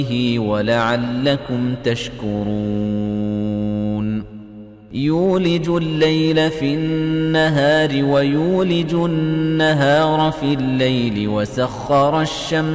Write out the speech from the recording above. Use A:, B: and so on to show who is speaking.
A: ولعلكم تشكرون يولج الليل في النهار ويولج النهار في الليل وسخر الشمس